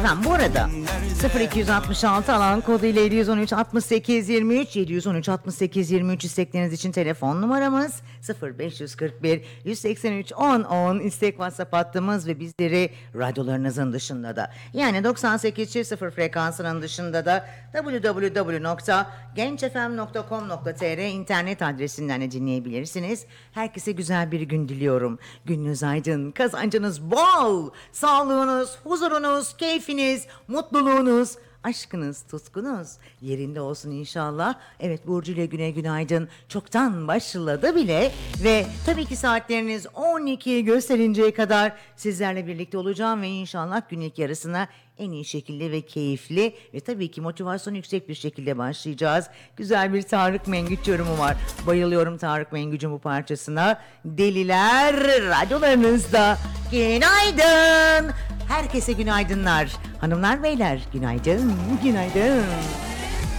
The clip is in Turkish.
Efendim bu arada 0266 alan kodu ile 713 68 23 713 68 23 istekleriniz için telefon numaramız 0541 183 10 10 istek WhatsApp hattımız ve bizleri radyolarınızın dışında da yani 98.0 frekansının dışında da www.gençfm.com.tr internet adresinden de dinleyebilirsiniz. Herkese güzel bir gün diliyorum. Gününüz aydın, kazancınız bol, sağlığınız, huzurunuz, keyfiniz, mutluluğunuz, aşkınız, tutkunuz yerinde olsun inşallah. Evet, Burcu ile Güne günaydın çoktan başladı bile ve tabii ki saatleriniz 12'yi gösterinceye kadar sizlerle birlikte olacağım ve inşallah gün ilk yarısına en iyi şekilde ve keyifli ve tabii ki motivasyon yüksek bir şekilde başlayacağız. Güzel bir Tarık Mengüç yorumu var. Bayılıyorum Tarık Mengüç'ün bu parçasına. Deliler radyolarınızda. Günaydın. Herkese günaydınlar. Hanımlar beyler günaydın. Günaydın.